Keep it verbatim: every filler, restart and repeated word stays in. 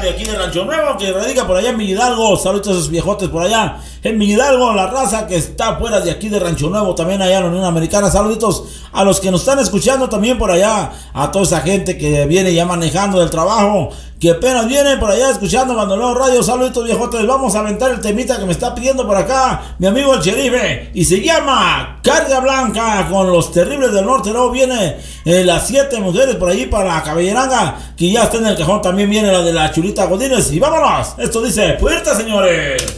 de aquí de Rancho Nuevo, que radica por allá en Hidalgo. Saludos a esos viejotes por allá en Hidalgo, la raza que está fuera de aquí de Rancho Nuevo, también allá en la Unión Americana. Saluditos a los que nos están escuchando también por allá, a toda esa gente que viene ya manejando del trabajo, que apenas viene por allá escuchando Bandolero Radio. Saluditos, viejotes. Vamos a aventar el temita que me está pidiendo por acá mi amigo el Cherife, y se llama Carga Blanca con los Terribles del Norte. Luego viene eh, las siete mujeres por allí para la Caballeranga, que ya está en el cajón. También viene la de la Chulita Godínez. Y vámonos, esto dice puerta, señores.